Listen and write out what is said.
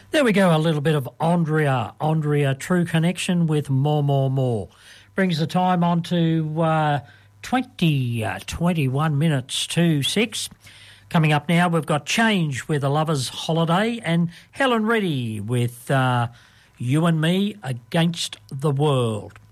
There we go, a little bit of Andrea, True Connection with More. Brings the time on to 21 minutes to 6. Coming up now, we've got Change with A Lover's Holiday and Helen Reddy with You and Me Against the World.